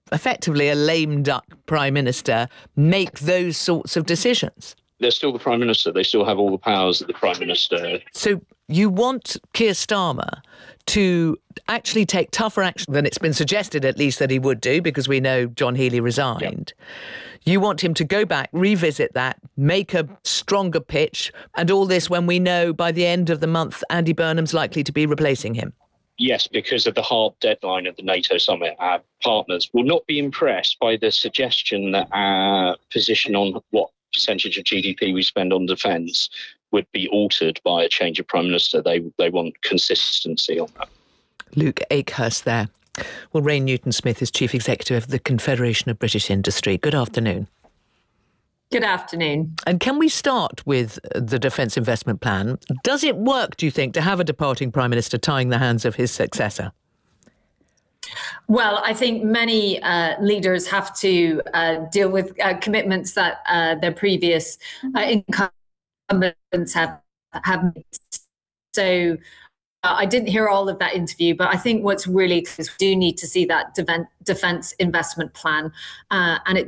effectively a lame duck prime minister make those sorts of decisions? They're still the prime minister. They still have all the powers of the prime minister. So you want Keir Starmer to actually take tougher action than it's been suggested, at least, that he would do, because we know John Healey resigned. Yep. You want him to go back, revisit that, make a stronger pitch, and all this when we know by the end of the month Andy Burnham's likely to be replacing him. Yes, because of the hard deadline of the NATO summit, our partners will not be impressed by the suggestion that our position on what percentage of GDP we spend on defence would be altered by a change of prime minister. They want consistency on that. Luke Akehurst there. Well, Ray Newton-Smith is Chief Executive of the Confederation of British Industry. Good afternoon. Good afternoon. And can we start with the Defence Investment Plan? Does it work, do you think, to have a departing Prime Minister tying the hands of his successor? Well, I think many leaders have to deal with commitments that their previous incumbents have made. So I didn't hear all of that interview, but I think what's really clear is we do need to see that defence investment plan, and it